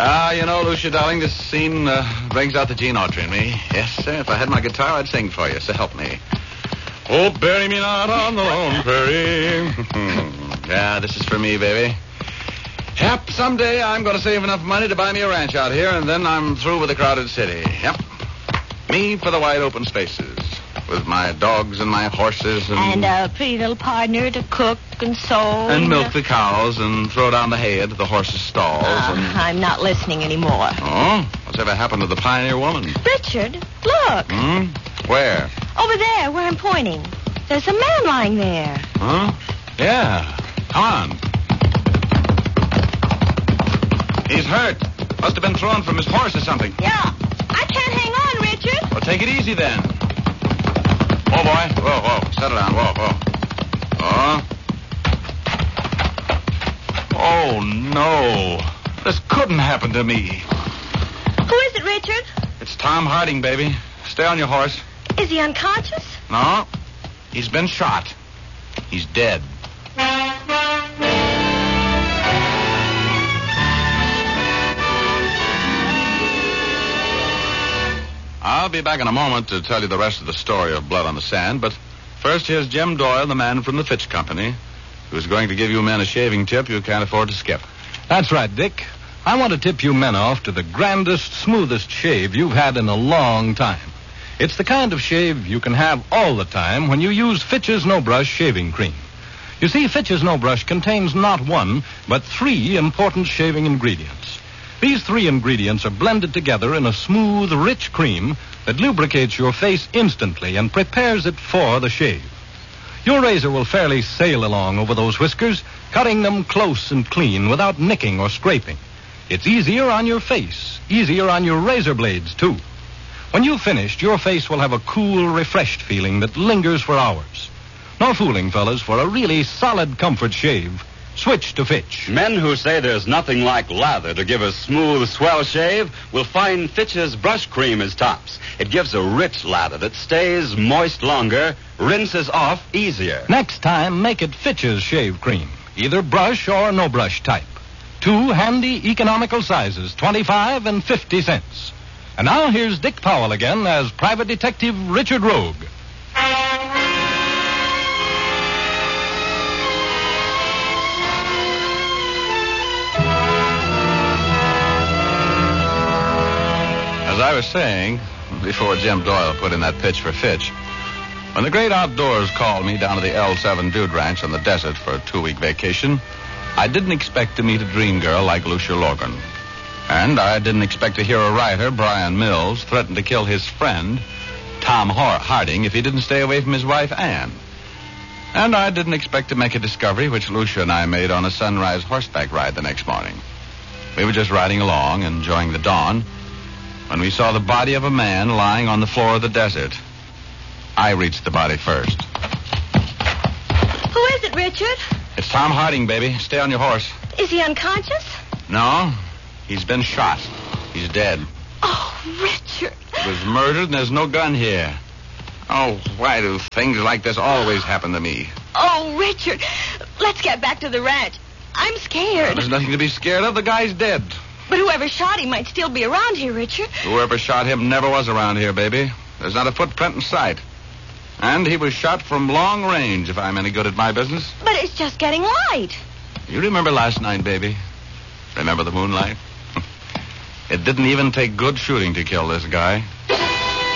Lucia, darling, this scene brings out the Gene Autry in me. Yes, sir. If I had my guitar, I'd sing for you, so help me. Oh, bury me not on the lone prairie. Yeah, this is for me, baby. Yep, someday I'm going to save enough money to buy me a ranch out here, and then I'm through with the crowded city. Yep. Me for the wide open spaces, with my dogs and my horses and a pretty little partner to cook and sew. And milk the cows and throw down the hay into the horses' stalls. I'm not listening anymore. Oh? What's ever happened to the pioneer woman? Richard, look. Where? Over there, where I'm pointing. There's a man lying there. Huh? Yeah. Come on. He's hurt. Must have been thrown from his horse or something. Yeah. I can't hang on, Richard. Well, take it easy then. Whoa, boy. Whoa. Settle down. Whoa. Oh, no. This couldn't happen to me. Who is it, Richard? It's Tom Harding, baby. Stay on your horse. Is he unconscious? No. He's been shot. He's dead. I'll be back in a moment to tell you the rest of the story of Blood on the Sand, but first here's Jim Doyle, the man from the Fitch Company, who's going to give you men a shaving tip you can't afford to skip. That's right, Dick. I want to tip you men off to the grandest, smoothest shave you've had in a long time. It's the kind of shave you can have all the time when you use Fitch's No Brush shaving cream. You see, Fitch's No Brush contains not one, but 3 important shaving ingredients. These 3 ingredients are blended together in a smooth, rich cream that lubricates your face instantly and prepares it for the shave. Your razor will fairly sail along over those whiskers, cutting them close and clean without nicking or scraping. It's easier on your face, easier on your razor blades, too. When you've finished, your face will have a cool, refreshed feeling that lingers for hours. No fooling, fellas. For a really solid comfort shave, switch to Fitch. Men who say there's nothing like lather to give a smooth, swell shave will find Fitch's brush cream is tops. It gives a rich lather that stays moist longer, rinses off easier. Next time, make it Fitch's shave cream, either brush or no brush type. 2 handy, economical sizes, 25 and 50 cents. And now here's Dick Powell again as Private Detective Richard Rogue. As I was saying, before Jim Doyle put in that pitch for Fitch, when the great outdoors called me down to the L7 Dude Ranch on the desert for a 2-week vacation, I didn't expect to meet a dream girl like Lucia Logan. And I didn't expect to hear a writer, Brian Mills, threaten to kill his friend, Tom Harding, if he didn't stay away from his wife, Anne. And I didn't expect to make a discovery which Lucia and I made on a sunrise horseback ride the next morning. We were just riding along, enjoying the dawn, when we saw the body of a man lying on the floor of the desert. I reached the body first. Who is it, Richard? It's Tom Harding, baby. Stay on your horse. Is he unconscious? No. He's been shot. He's dead. Oh, Richard. He was murdered and there's no gun here. Oh, why do things like this always happen to me? Oh, Richard. Let's get back to the ranch. I'm scared. There's nothing to be scared of. The guy's dead. But whoever shot him might still be around here, Richard. Whoever shot him never was around here, baby. There's not a footprint in sight. And he was shot from long range, if I'm any good at my business. But it's just getting light. You remember last night, baby? Remember the moonlight? It didn't even take good shooting to kill this guy.